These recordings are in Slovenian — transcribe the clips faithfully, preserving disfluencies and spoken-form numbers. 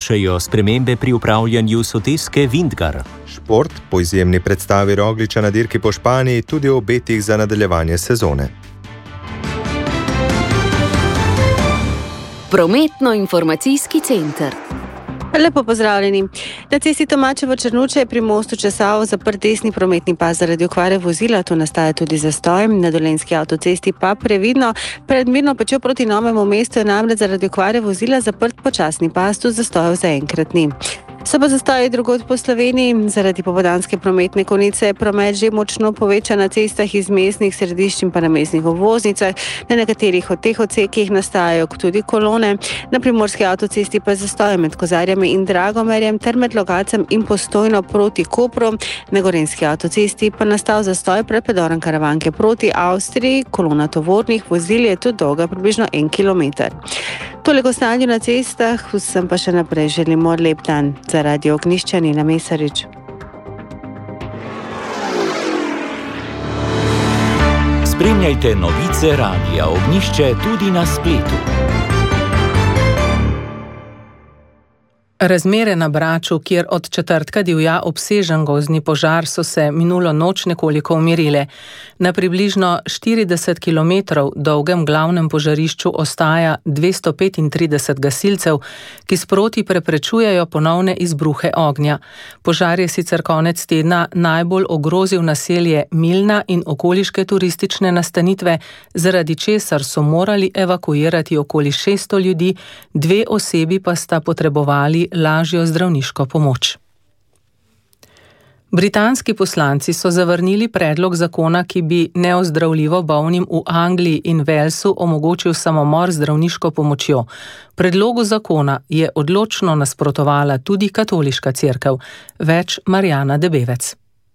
prinašajo spremembe pri upravljanju soteske Vintgar. Šport po izjemni predstavi Rogliča na dirki po Španiji tudi o obetih za nadaljevanje sezone. Prometno-informacijski center. Lepo pozdravljeni. Na cesti Tomačevo-Črnuče je pri mostu Česavo zaprt desni prometni pas zaradi okvare vozila. Tu nastaja tudi zastoj. Na Dolenjski avtocesti pa previdno. Pred Mirno Pečjo proti Novemu mestu je namreč zaradi okvare vozila zaprt počasni pas, tu zastojev zaenkrat ni. So pa zastoji drugod po Sloveniji. Zaradi popoldanske prometne konice je promet že močno povečan na cestah iz mestnih središč in pa na mestnih obvoznicah. Na nekaterih od teh odsekih nastajajo tudi kolone. Na Primorski avtocesti pa zastoje med Kozarjami in Dragomerjem ter med Logatcem in Postojno proti Kopru. Na Gorenjski avtocesti pa nastal zastoj pred predorom Karavanke proti Avstriji. Kolona tovornih vozil je tudi dolga približno en kilometer. Toliko stanju na cestah, vsem pa še naprej želimo lep dan. Za Radio Ognjišče Nina Mesarič. Spremljajte novice Radia Ognjišče tudi na spletu. Razmere na Braču, kjer od četrtka divja obsežen gozdni požar, so se minulo noč nekoliko umirile. Na približno štirideset kilometrov dolgem glavnem požarišču ostaja dvesto petintrideset gasilcev, ki sproti preprečujejo ponovne izbruhe ognja. Požar je sicer konec tedna najbolj ogrozil naselje Milna in okoliške turistične nastanitve, zaradi česar so morali evakuirati okoli šeststo ljudi, dve osebi pa sta potrebovali lažjo zdravniško pomoč. Britanski poslanci so zavrnili predlog zakona, ki bi neozdravljivo bolnim v Angliji in Walesu omogočil samomor z zdravniško pomočjo. Predlogu zakona je odločno nasprotovala tudi katoliška cerkev. Več Marjana Debevec.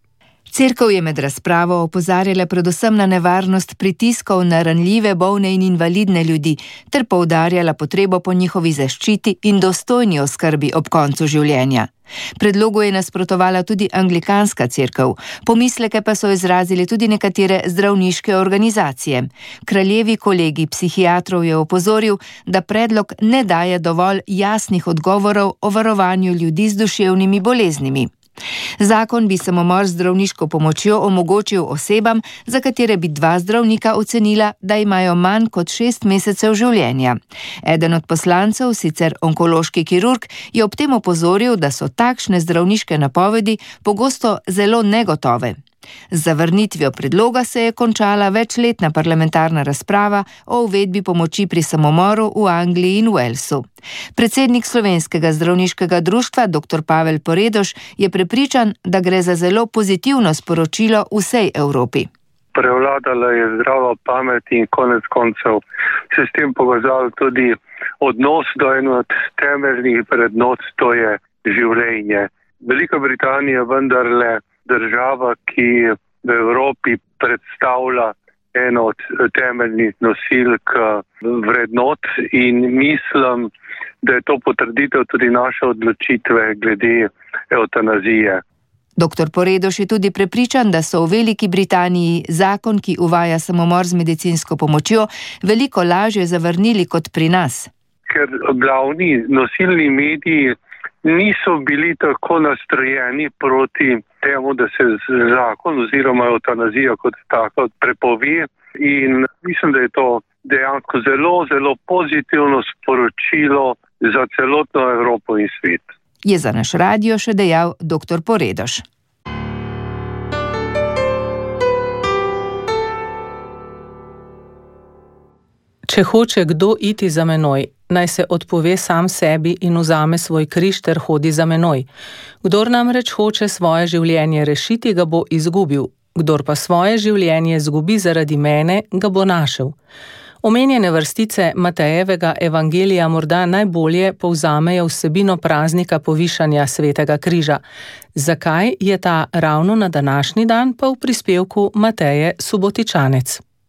Cerkev je med razpravo opozarjala predvsem na nevarnost pritiskov na ranljive, bolne in invalidne ljudi ter poudarjala potrebo po njihovi zaščiti in dostojni oskrbi ob koncu življenja. Predlogu je nasprotovala tudi anglikanska cerkev, pomisleke pa so izrazili tudi nekatere zdravniške organizacije. Kraljevi kolegi psihiatrov je opozoril, da predlog ne daje dovolj jasnih odgovorov o varovanju ljudi z duševnimi boleznimi. Zakon bi samomor z zdravniško pomočjo omogočil osebam, za katere bi dva zdravnika ocenila, da imajo manj kot šest mesecev življenja. Eden od poslancev, sicer onkološki kirurg, je ob tem opozoril, da so takšne zdravniške napovedi pogosto zelo negotove. Z zavrnitvijo predloga se je končala večletna parlamentarna razprava o uvedbi pomoči pri samomoru v Angliji in Walesu. Predsednik Slovenskega zdravniškega društva dr. Pavel Poredoš je prepričan, da gre za zelo pozitivno sporočilo vsej Evropi. Prevladala je zdrava pamet in konec koncev se s tem pokazal tudi odnos do eno od temeljnih vrednot, to je življenje. Velika Britanija vendarle država, ki v Evropi predstavlja eno od temeljnih nosilk vrednot in mislim, da je to potrditev tudi naše odločitve glede evtanazije. Doktor Poredoš je tudi prepričan, da so v Veliki Britaniji zakon, ki uvaja samomor z medicinsko pomočjo, veliko lažje zavrnili kot pri nas. Ker glavni nosilni mediji niso bili tako nastrojeni proti temu, da se zakon oziroma eutanazija kot tako prepove in mislim, da je to dejansko zelo, zelo pozitivno sporočilo za celotno Evropo in svet. Je za naš radio še dejal doktor Poredoš. Če hoče kdo iti za menoj, naj se odpove sam sebi in vzame svoj križ ter hodi za menoj. Kdor namreč hoče svoje življenje rešiti, ga bo izgubil. Kdor pa svoje življenje zgubi zaradi mene, ga bo našel. Omenjene vrstice Matejevega evangelija morda najbolje povzamejo vsebino praznika povišanja svetega križa. Zakaj je ta ravno na današnji dan, pa v prispevku Mateje Subotičanec.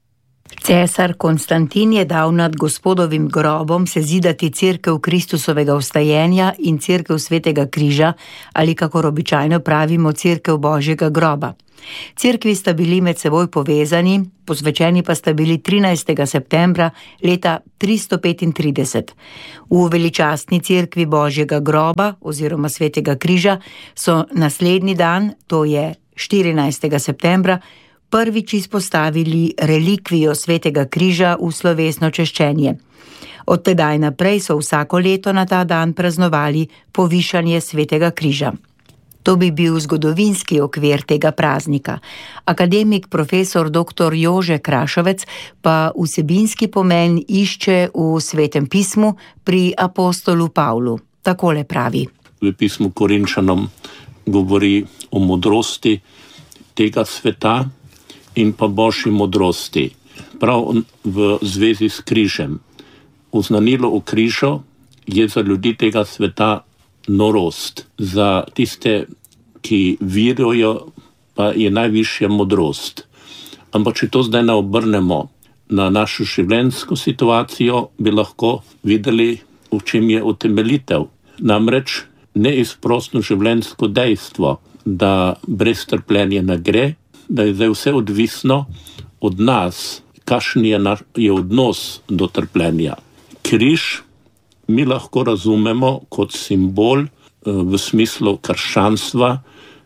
Cesar Konstantin je dal nad Gospodovim grobom sezidati cerkev Kristusovega vstajenja in cerkev Svetega križa, ali kakor običajno pravimo cerkev Božjega groba. Cerkvi sta bili med seboj povezani, posvečeni pa sta bili trinajstega septembra leta tristo petintrideset. V veličastni cerkvi Božjega groba oziroma Svetega križa so naslednji dan, to je štirinajstega septembra, prvič izpostavili relikvijo Svetega križa v slovesno češčenje. Od tedaj naprej so vsako leto na ta dan praznovali povišanje Svetega križa. To bi bil zgodovinski okvir tega praznika. Akademik profesor doktor Jože Krašovec pa vsebinski pomen išče v Svetem pismu pri apostolu Pavlu. Takole pravi. V pismu Korinčanom govori o modrosti tega sveta in pa Božji modrosti. Prav v zvezi s križem. Oznanilo o križu je za ljudi tega sveta norost. Za tiste, ki virijo, pa je najvišja modrost. Ampak če to zdaj naobrnemo na našo življenjsko situacijo, bi lahko videli, v čem je utemeljitev. Namreč neizprosno življenjsko dejstvo, da brez trpljenja ne gre, da je zdaj vse odvisno od nas, kakšen je, naš, je odnos do trpljenja. Križ mi lahko razumemo kot simbol v smislu krščanstva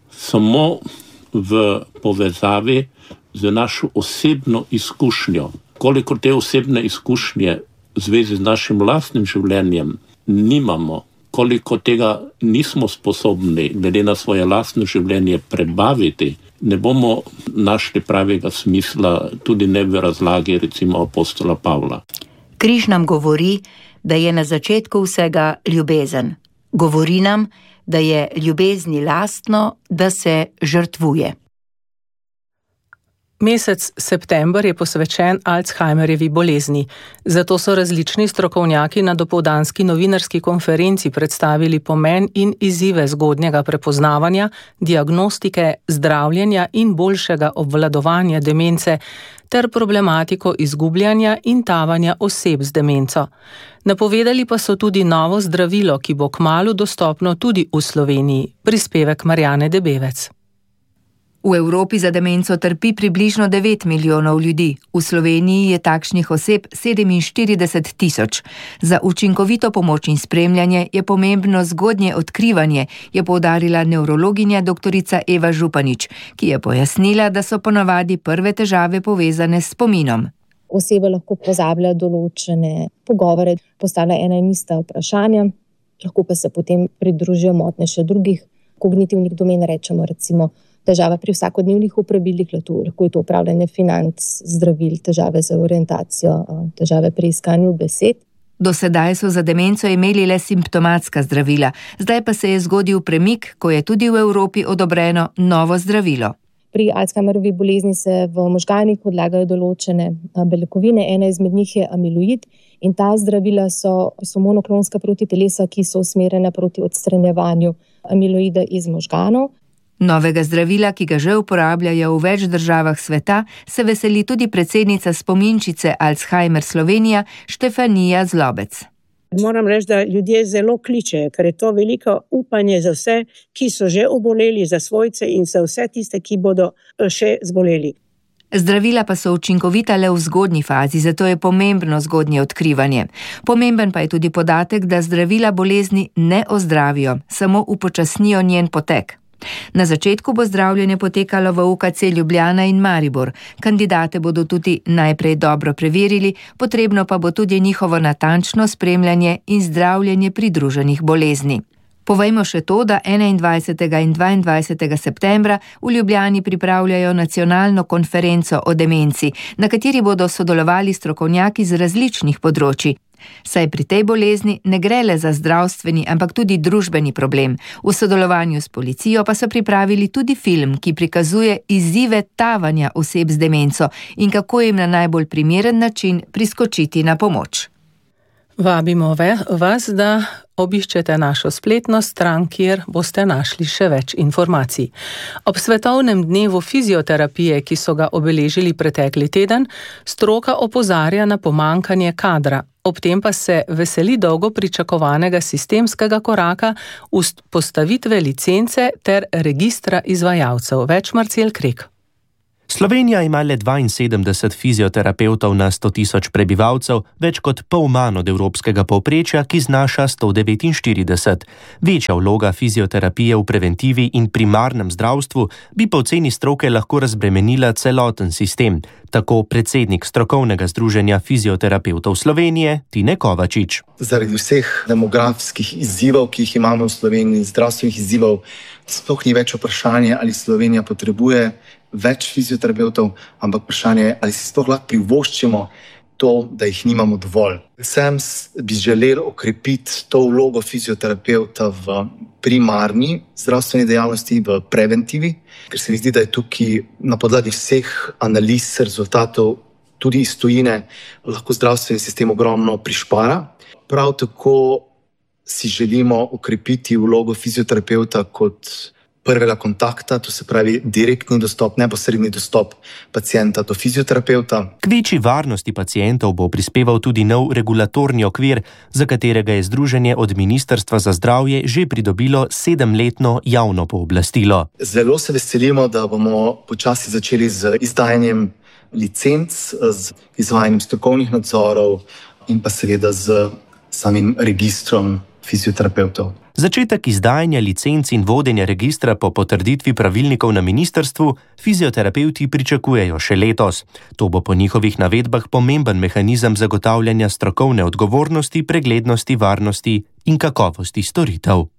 samo v povezavi z našo osebno izkušnjo. Koliko te osebne izkušnje v zvezi z našim lastnim življenjem nimamo, koliko tega nismo sposobni glede na svoje lastno življenje prebaviti, ne bomo našli pravega smisla, tudi ne v razlagi recimo apostola Pavla. Križ nam govori, da je na začetku vsega ljubezen. Govori nam, da je ljubezni lastno, da se žrtvuje. Mesec september je posvečen Alzheimerjevi bolezni. Zato so različni strokovnjaki na dopoldanski novinarski konferenci predstavili pomen in izzive zgodnjega prepoznavanja, diagnostike, zdravljenja in boljšega obvladovanja demence ter problematiko izgubljanja in tavanja oseb z demenco. Napovedali pa so tudi novo zdravilo, ki bo kmalu dostopno tudi v Sloveniji. Prispevek Marjane Debevec. V Evropi za demenco trpi približno devet milijonov ljudi, v Sloveniji je takšnih oseb sedeminštirideset tisoč. Za učinkovito pomoč in spremljanje je pomembno zgodnje odkrivanje, je poudarila nevrologinja doktorica Eva Županič, ki je pojasnila, da so ponavadi prve težave povezane s spominom. Oseba lahko pozablja določene pogovore, postavlja ena in ista vprašanja, lahko pa se potem pridružijo motnje še drugih kognitivnih domen, rečemo recimo težava pri vsakodnevnih uporabilih, lahko je to upravljanje financ, zdravil, težave za orientacijo, težave pri iskanju besed. Do sedaj so za demenco imeli le simptomatska zdravila, zdaj pa se je zgodil premik, ko je tudi v Evropi odobreno novo zdravilo. Pri Alzheimerjevi bolezni se v možganih odlagajo določene beljakovine, ena izmed njih je amiloid in ta zdravila so, so monoklonska protitelesa, ki so usmerjena proti odstranjevanju amiloida iz možganov. Novega zdravila, ki ga že uporabljajo v več državah sveta, se veseli tudi predsednica spominčice Alzheimer Slovenija Štefanija Zlobec. Moram reči, da ljudje zelo kličejo, ker je to veliko upanje za vse, ki so že oboleli, za svojce in za vse tiste, ki bodo še zboleli. Zdravila pa so učinkovita le v zgodnji fazi, zato je pomembno zgodnje odkrivanje. Pomemben pa je tudi podatek, da zdravila bolezni ne ozdravijo, samo upočasnijo njen potek. Na začetku bo zdravljenje potekalo v U K C Ljubljana in Maribor. Kandidate bodo tudi najprej dobro preverili, potrebno pa bo tudi njihovo natančno spremljanje in zdravljenje pridruženih bolezni. Povejmo še to, da enaindvajsetega in dvaindvajsetega septembra v Ljubljani pripravljajo nacionalno konferenco o demenci, na kateri bodo sodelovali strokovnjaki z različnih področij. Saj pri tej bolezni ne gre le za zdravstveni, ampak tudi družbeni problem. V sodelovanju s policijo pa so pripravili tudi film, ki prikazuje izzive tavanja oseb z demenco in kako jim na najbolj primeren način priskočiti na pomoč. Vabimo vas, da obiščete našo spletno stran, kjer boste našli še več informacij. Ob svetovnem dnevu fizioterapije, ki so ga obeležili pretekli teden, stroka opozarja na pomanjkanje kadra. Ob tem pa se veseli dolgo pričakovanega sistemskega koraka postavitve licence ter registra izvajalcev. Več Marcel Krek. Slovenija ima le dvainsedemdeset fizioterapevtov na sto tisoč prebivalcev, več kot pol manj od evropskega povprečja, ki znaša sto devetinštirideset. Večja vloga fizioterapije v preventivi in primarnem zdravstvu bi po oceni stroke lahko razbremenila celoten sistem, tako predsednik strokovnega združenja fizioterapevtov Slovenije Tine Kovačič. Zaradi vseh demografskih izzivov, ki jih imamo v Sloveniji, zdravstvenih izzivov, sploh ni več vprašanje, ali Slovenija potrebuje več fizioterapevtov, ampak vprašanje je, ali si sploh lahko privoščimo to, da jih nimamo dovolj. Vsem bi želel okrepiti to vlogo fizioterapevta v primarni zdravstveni dejavnosti, v preventivi, ker se mi zdi, da je tukaj na podlagi vseh analiz, rezultatov, tudi iz tujine, lahko zdravstveni sistem ogromno prišpara. Prav tako si želimo okrepiti vlogo fizioterapevta kot prvega kontakta, to se pravi direktni dostop, neposredni dostop pacienta do fizioterapevta. K večji varnosti pacientov bo prispeval tudi nov regulatorni okvir, za katerega je združenje od Ministrstva za zdravje že pridobilo sedemletno javno pooblastilo. Zelo se veselimo, da bomo počasi začeli z izdajanjem licenc, z izvajanjem strokovnih nadzorov in pa seveda z samim registrom fizioterapevtov. Začetek izdajanja licenc in vodenja registra po potrditvi pravilnikov na ministrstvu fizioterapevti pričakujejo še letos. To bo po njihovih navedbah pomemben mehanizem zagotavljanja strokovne odgovornosti, preglednosti, varnosti in kakovosti storitev.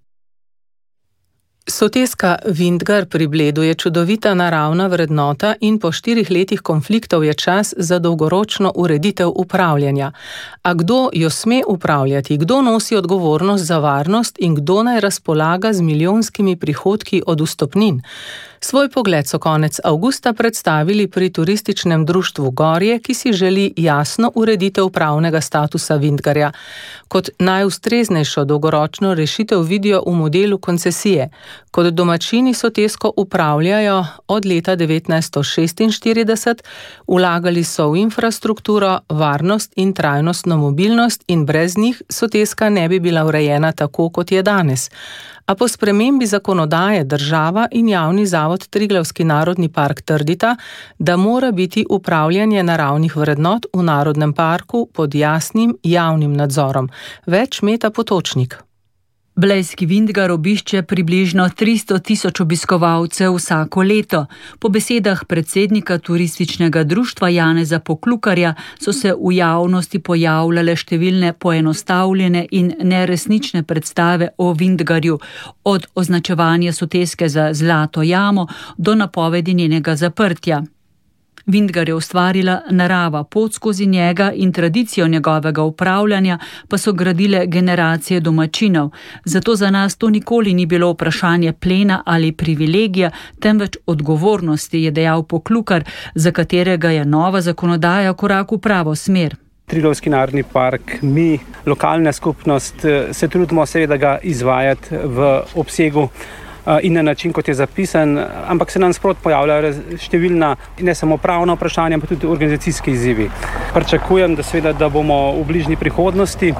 Soteska Vintgar pri Bledu je čudovita naravna vrednota in po štirih letih konfliktov je čas za dolgoročno ureditev upravljanja. A kdo jo sme upravljati, kdo nosi odgovornost za varnost in kdo naj razpolaga z milijonskimi prihodki od vstopnin? Svoj pogled so konec avgusta predstavili pri turističnem društvu Gorje, ki si želi jasno ureditev pravnega statusa Vintgarja. Kot najustreznejšo dolgoročno rešitev vidijo v modelu koncesije. Kot domačini Sotesko upravljajo od leta devetnajststo šestinštirideset, vlagali so v infrastrukturo, varnost in trajnostno mobilnost in brez njih Soteska ne bi bila urejena tako, kot je danes. A po spremembi zakonodaje država in javni zavod Triglavski narodni park trdita, da mora biti upravljanje naravnih vrednot v narodnem parku pod jasnim javnim nadzorom. Več Meta Potočnik. Blejski Vintgar obišče približno tristo tisoč obiskovalcev vsako leto. Po besedah predsednika turističnega društva Janeza Poklukarja so se v javnosti pojavljale številne poenostavljene in neresnične predstave o Vintgarju, od označevanja Soteske za zlato jamo do napovedi njenega zaprtja. Vintgar je ustvarila narava, pot skozi njega in tradicijo njegovega upravljanja pa so gradile generacije domačinov. Zato za nas to nikoli ni bilo vprašanje plena ali privilegija, temveč odgovornosti, je dejal Poklukar, za katerega je nova zakonodaja korak v pravo smer. Triglavski narodni park, mi, lokalna skupnost, se trudimo seveda ga izvajati v obsegu in na način, kot je zapisan, ampak se nam sprot pojavljajo številna, ne samo pravna vprašanja, ampak tudi organizacijski izzivi. Pričakujem, da seveda, da bomo v bližnji prihodnosti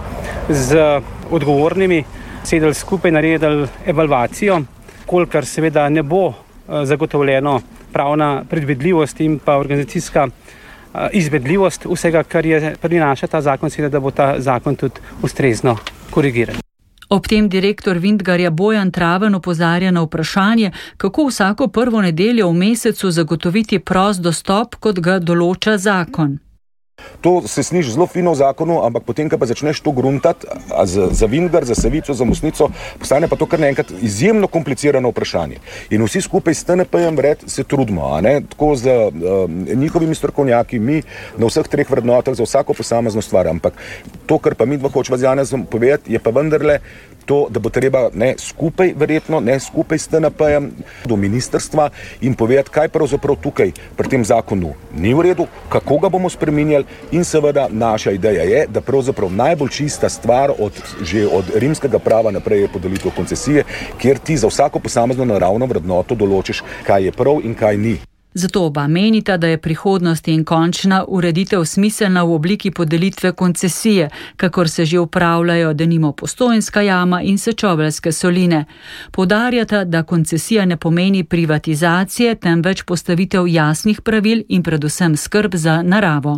z odgovornimi sedeli skupaj, naredili evalvacijo, kolikor seveda ne bo zagotovljeno pravna predvidljivost in pa organizacijska izvedljivost vsega, kar je prinaša ta zakon, seveda, da bo ta zakon tudi ustrezno korigiran. Ob tem direktor Vintgarja Bojan Traven opozarja na vprašanje, kako vsako prvo nedeljo v mesecu zagotoviti prost dostop, kot ga določa zakon. To se sliši zelo fino v zakonu, ampak potem, ko pa začneš to gruntati za, za Vintgar, za Savico, za Mostnico, postane pa to kar naenkrat izjemno komplicirano vprašanje. In vsi skupaj s T N P-jem vred se trudimo, a ne? Tako z uh, njihovimi strokovnjaki, mi na vseh treh vrednotah za vsako posamezno stvar. Ampak to, kar pa mi dva hočeva z Janezom povedati, je pa vendarle to, da bo treba ne skupaj, verjetno, ne skupaj s T N P-jem do ministrstva in povedati, kaj pravzaprav tukaj pri tem zakonu ni v redu, kako ga bomo spreminjali in seveda naša ideja je, da pravzaprav najbolj čista stvar od, že od rimskega prava naprej je podelitev koncesije, kjer ti za vsako posamezno naravno vrednoto določiš, kaj je prav in kaj ni. Zato oba menita, da je prihodnost in končna ureditev smiselna v obliki podelitve koncesije, kakor se že upravljajo denimo Postojnska jama in Sečoveljske soline. Poudarjata, da koncesija ne pomeni privatizacije, temveč postavitev jasnih pravil in predvsem skrb za naravo.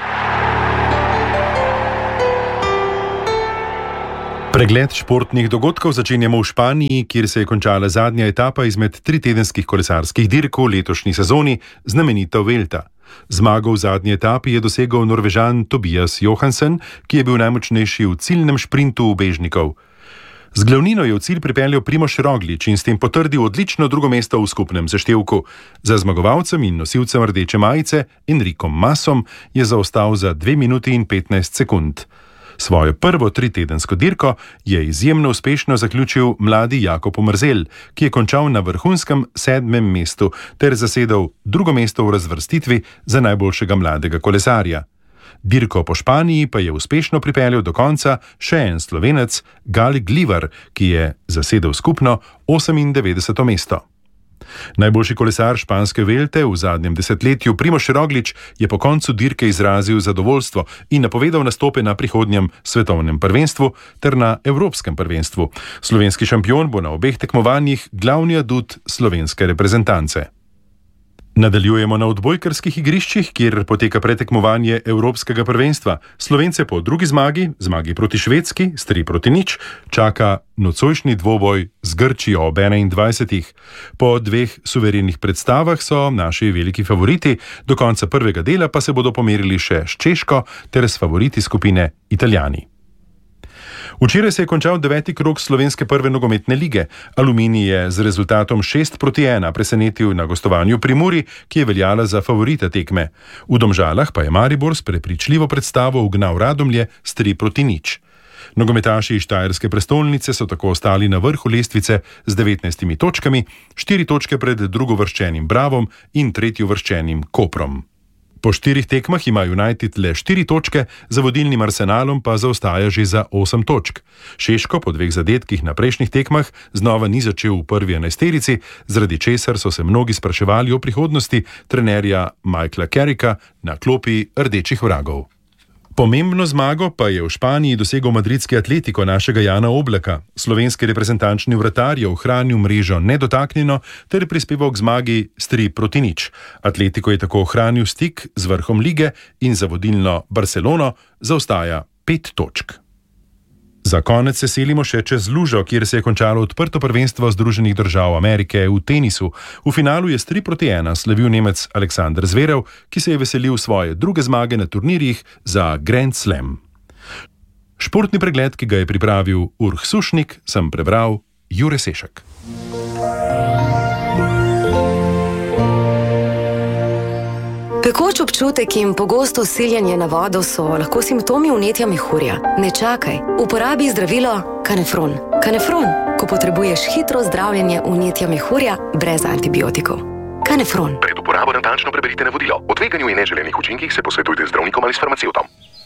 Pregled športnih dogodkov začenjamo v Španiji, kjer se je končala zadnja etapa izmed tritedenskih kolesarskih dirk v letošnji sezoni, znamenita Vuelta. Zmago v zadnji etapi je dosegel Norvežan Tobias Johansen, ki je bil najmočnejši v ciljnem šprintu ubežnikov. Z glavnino je v cilj pripeljal Primož Roglič in s tem potrdil odlično drugo mesto v skupnem seštevku. Za zmagovalcem in nosilcem rdeče majice Enrikom Masom je zaostal za dve minuti in petnajst sekund. Svojo prvo tritedensko dirko je izjemno uspešno zaključil mladi Jakob Omerzel, ki je končal na vrhunskem sedmem mestu ter zasedel drugo mesto v razvrstitvi za najboljšega mladega kolesarja. Dirko po Španiji pa je uspešno pripeljal do konca še en Slovenec, Gal Glivar, ki je zasedel skupno osemindevetdeseto mesto. Najboljši kolesar španske Vuelte v zadnjem desetletju Primož Roglič je po koncu dirke izrazil zadovoljstvo in napovedal nastope na prihodnjem svetovnem prvenstvu ter na evropskem prvenstvu. Slovenski šampion bo na obeh tekmovanjih glavni adut slovenske reprezentance. Nadaljujemo na odbojkarskih igriščih, kjer poteka pretekmovanje evropskega prvenstva. Slovence po drugi zmagi, zmagi proti Švedski, s tri proti nič, čaka nocojšnji dvoboj z Grčijo ob enaindvajsetih. Po dveh suverenih predstavah so naši veliki favoriti, do konca prvega dela pa se bodo pomerili še s Češko ter s favoriti skupine Italijani. Včeraj se je končal deveti krog slovenske prve nogometne lige. Aluminij je z rezultatom šest proti ena presenetil na gostovanju pri Muri, ki je veljala za favorita tekme. V Domžalah pa je Maribor s prepričljivo predstavo ugnal Radomlje s tri proti nič. Nogometaši iz štajerske prestolnice so tako ostali na vrhu lestvice z devetnajstimi točkami, štiri točke pred drugovrščenim Bravom in tretjovrščenim Koprom. Po štirih tekmah ima United le štiri točke, za vodilnim Arsenalom pa zaostaja že za osem točk. Šeško po dveh zadetkih na prejšnjih tekmah znova ni začel v prvi enajsterici, zaradi česar so se mnogi spraševali o prihodnosti trenerja Michaela Carricka na klopi rdečih vragov. Pomembno zmago pa je v Španiji dosegel madridski Atletico našega Jana Oblaka. Slovenski reprezentančni vratar je ohranil mrežo nedotaknjeno ter prispeval k zmagi s tri proti nič. Atletico je tako ohranil stik z vrhom lige in za vodilno Barcelono zaostaja pet točk. Za konec se selimo še čez lužo, kjer se je končalo odprto prvenstvo Združenih držav Amerike v tenisu. V finalu je s tri proti ena slavil Nemec Aleksander Zverev, ki se je veselil svoje druge zmage na turnirjih za Grand Slam. Športni pregled, ki ga je pripravil Urh Sušnik, sem prebral Jure Sešek. Pekoč občutek in pogosto siljenje na vodo so lahko simptomi vnetja mehurja. Ne čakaj, uporabi zdravilo Kanefron. Kanefron, ko potrebuješ hitro zdravljenje vnetja mehurja brez antibiotikov. Kanefron. Pred uporabo natančno preberite navodilo. O tveganju in neželenih učinkih se posvetujte z zdravnikom ali s farmacevtom.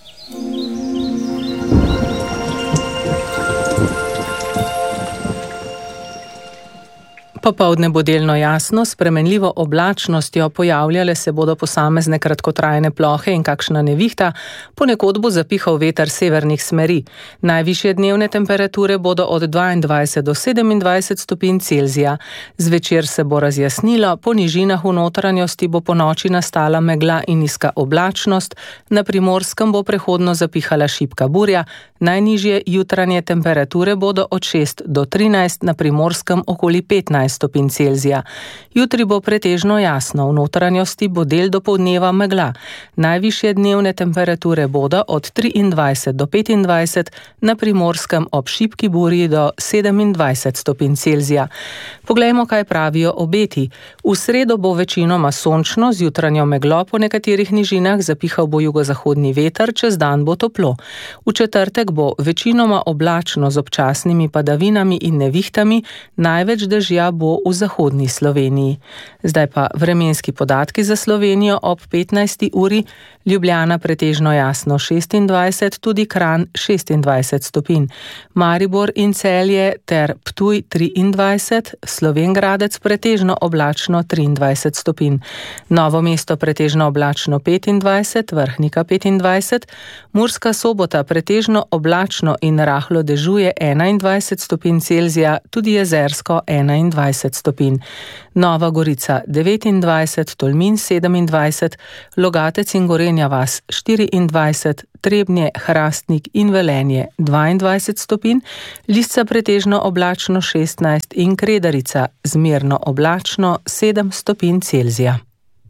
Popoldne bo delno jasno, s spremenljivo oblačnostjo pojavljale se bodo posamezne kratkotrajne plohe in kakšna nevihta, ponekod bo zapihal veter severnih smeri. Najvišje dnevne temperature bodo od dvaindvajset do sedemindvajset stopinj Celzija. Zvečer se bo razjasnilo, po nižinah v notranjosti bo ponoči nastala megla in nizka oblačnost, na Primorskem bo prehodno zapihala šibka burja, najnižje jutranje temperature bodo od šest do trinajst, na Primorskem okoli petnajst stopinj Celzija. Jutri bo pretežno jasno, v notranjosti bo del dopoldneva megla. Najvišje dnevne temperature bodo od triindvajset do petindvajset, na Primorskem ob šibki burji do sedemindvajset stopinj Celzija. Poglejmo, kaj pravijo obeti. V sredo bo večinoma sončno, z jutranjo meglo po nekaterih nižinah, zapihal bo jugozahodni veter, čez dan bo toplo. V četrtek bo večinoma oblačno z občasnimi padavinami in nevihtami, največ dežja bo v zahodni Sloveniji. Zdaj pa vremenski podatki za Slovenijo ob petnajsti uri. Ljubljana pretežno jasno šestindvajset, tudi Kranj šestindvajset stopinj. Maribor in Celje ter Ptuj triindvajset, Slovenj Gradec pretežno oblačno triindvajset stopinj. Novo mesto pretežno oblačno petindvajset, Vrhnika petindvajset, Murska Sobota pretežno oblačno in rahlo dežuje enaindvajset stopinj Celzija, tudi Jezersko enaindvajset stopinj. Nova Gorica devetindvajset, Tolmin sedemindvajset, Logatec in Gorenja vas štiriindvajset, Trebnje, Hrastnik in Velenje dvaindvajset stopinj, Lisca pretežno oblačno šestnajst in Kredarica zmerno oblačno sedem stopinj Celzija.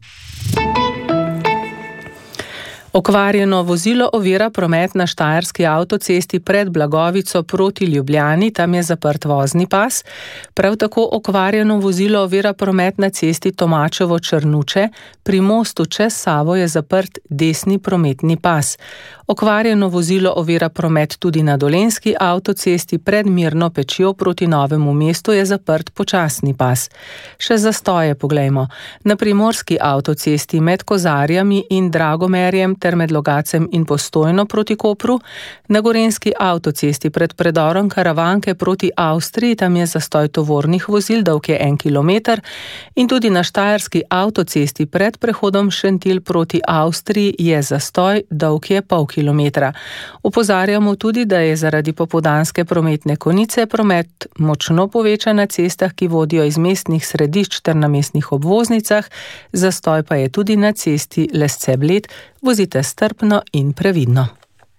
Okvarjeno vozilo ovira promet na štajerski avtocesti pred Blagovico proti Ljubljani, tam je zaprt vozni pas. Prav tako okvarjeno vozilo ovira promet na cesti Tomačevo-Črnuče, pri mostu čez Savo je zaprt desni prometni pas. Okvarjeno vozilo ovira promet tudi na Dolenjski avtocesti pred Mirno Pečjo proti Novemu mestu je zaprt počasni pas. Še zastoje poglejmo. Na Primorski avtocesti med Kozarjami in Dragomerjem ter med Logacem in Postojno proti Kopru, na Gorenjski avtocesti pred predorom Karavanke proti Avstriji, tam je zastoj tovornih vozil, dolg je en kilometer, in tudi na štajerski avtocesti pred prehodom Šentilj proti Avstriji je zastoj, dolg je pol kilometra. Opozarjamo tudi, da je zaradi popoldanske prometne konice promet močno povečan na cestah, ki vodijo iz mestnih središč ter na mestnih obvoznicah, zastoj pa je tudi na cesti Lesce-Bled. Vozite strpno in previdno.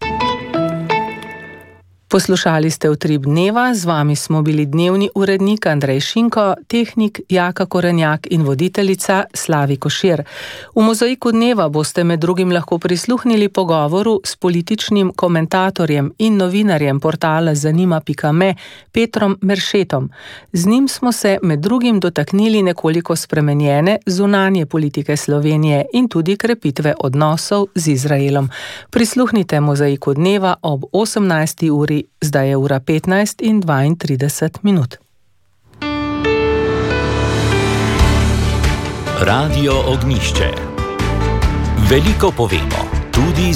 Poslušali ste Utrip dneva, z vami smo bili dnevni urednik Andrej Šinko, tehnik Jaka Korenjak in voditeljica Slavi Košir. V Mozaiku dneva boste med drugim lahko prisluhnili pogovoru s političnim komentatorjem in novinarjem portala zanima pika me Petrom Meršetom. Z njim smo se med drugim dotaknili nekoliko spremenjene zunanje politike Slovenije in tudi krepitve odnosov z Izraelom. Prisluhnite Mozaiku dneva ob osemnajsti uri. Zdaj je ura petnajst in dvaintrideset minut. Radio Ognjišče. Veliko povemo, tudi